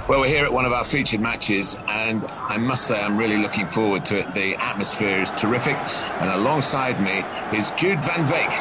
Well, we're here at one of our featured matches, and I must say I'm really looking forward to it. The atmosphere is terrific, and alongside me is Jude van Veek.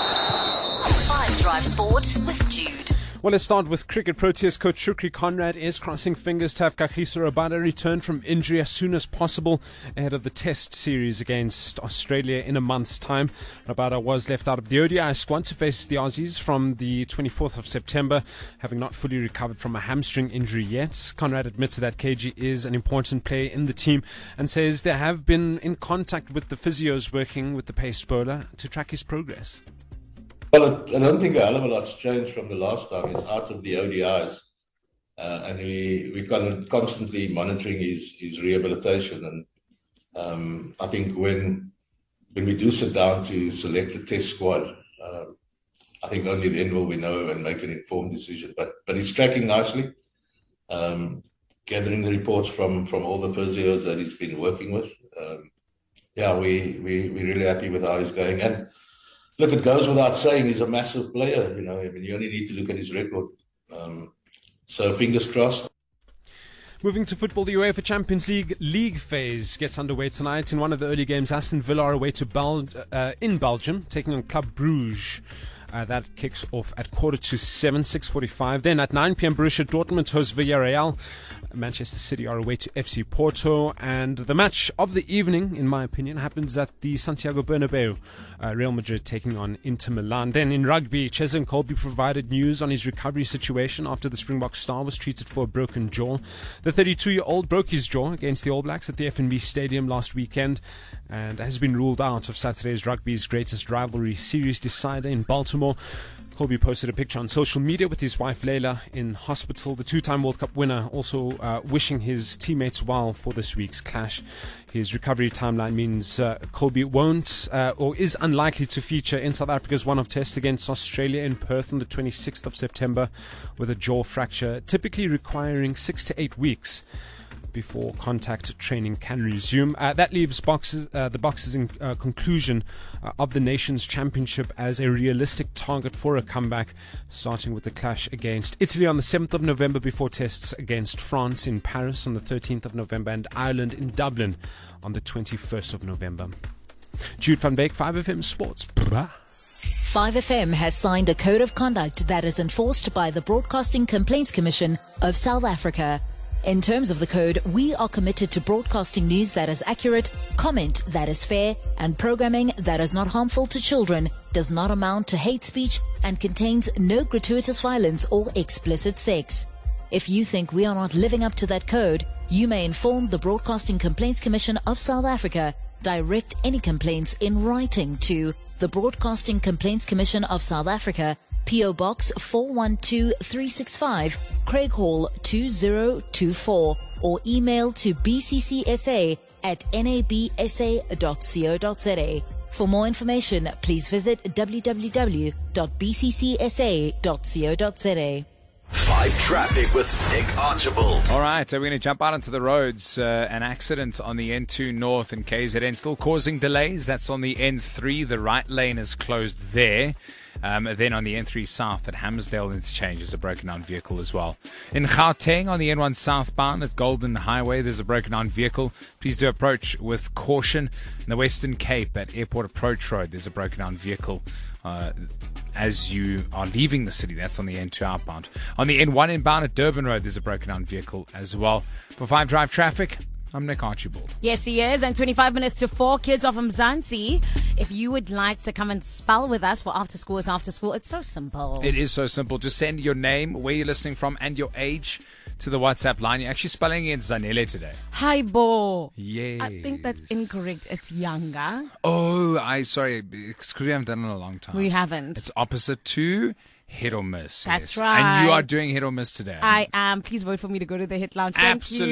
5 Drive Sport with Jude. Well, let's start with cricket. Proteas coach Shukri Conrad is crossing fingers to have Kagiso Rabada return from injury as soon as possible ahead of the Test series against Australia in a month's time. Rabada was left out of the ODI squad to face the Aussies from the 24th of September, having not fully recovered from a hamstring injury yet. Conrad admits that KG is an important player in the team and says they have been in contact with the physios working with the pace bowler to track his progress. Well, I don't think a hell of a lot's changed from the last time. He's out of the ODIs, and we're constantly monitoring his rehabilitation. And I think when we do sit down to select a Test squad, I think only then will we know and make an informed decision. But he's tracking nicely, gathering the reports from all the physios that he's been working with. We're really happy with how he's going. And look, it goes without saying, he's a massive player. You only need to look at his record. So fingers crossed. Moving to football, the UEFA Champions League phase gets underway tonight. In one of the early games, Aston Villa are away to in Belgium, taking on Club Brugge. That kicks off at 6:45, 6:45. Then at 9 p.m, Borussia Dortmund hosts Villarreal. Manchester City are away to FC Porto. And the match of the evening, in my opinion, happens at the Santiago Bernabeu. Real Madrid taking on Inter Milan. Then in rugby, Cheslin Kolbe provided news on his recovery situation after the Springbok star was treated for a broken jaw. The 32-year-old broke his jaw against the All Blacks at the FNB Stadium last weekend and has been ruled out of Saturday's rugby's greatest rivalry series decider in Baltimore. Kolbe posted a picture on social media with his wife Layla in hospital. The two-time World Cup winner also wishing his teammates well for this week's clash. His recovery timeline means Kolbe won't or is unlikely to feature in South Africa's one-off test against Australia in Perth on the 26th of September with a jaw fracture, typically requiring 6 to 8 weeks before contact training can resume. That leaves the Boxers in conclusion of the Nations Championship as a realistic target for a comeback, starting with the clash against Italy on the 7th of November before tests against France in Paris on the 13th of November and Ireland in Dublin on the 21st of November. Jude van Beek, 5FM Sports. 5FM has signed a code of conduct that is enforced by the Broadcasting Complaints Commission of South Africa. In terms of the code, we are committed to broadcasting news that is accurate, comment that is fair, and programming that is not harmful to children, does not amount to hate speech, and contains no gratuitous violence or explicit sex. If you think we are not living up to that code, you may inform the Broadcasting Complaints Commission of South Africa. Direct any complaints in writing to the Broadcasting Complaints Commission of South Africa, P.O. Box 412365, Craig Hall 2024, or email to bccsa@nabsa.co.za. For more information, please visit www.bccsa.co.za. 5 Traffic with Nick Archibald. All right, so we're going to jump out onto the roads. An accident on the N2 North in KZN still causing delays. That's on the N3. The right lane is closed there. Then on the N3 South at Hammersdale Interchange, there's a broken down vehicle as well. In Gauteng on the N1 southbound at Golden Highway, there's a broken down vehicle. Please do approach with caution. In the Western Cape at Airport Approach Road, there's a broken down vehicle as you are leaving the city. That's on the N2 outbound. On the N1 inbound at Durban Road, there's a broken down vehicle as well. For 5 Drive Traffic, I'm Nick Archibald. Yes, he is. And 25 minutes to 4, kids of Mzansi. If you would like to come and spell with us for After School is After School, it's so simple. It is so simple. Just send your name, where you're listening from, and your age to the WhatsApp line. You're actually spelling it Zanele today. Hi, Bo. Yes. I think that's incorrect. It's younger. Oh, sorry. Because we haven't done it in a long time. We haven't. It's opposite to hit or miss. That's yes. right. And you are doing hit or miss today. I am. Please vote for me to go to the Hit Lounge. Thank you. Absolutely.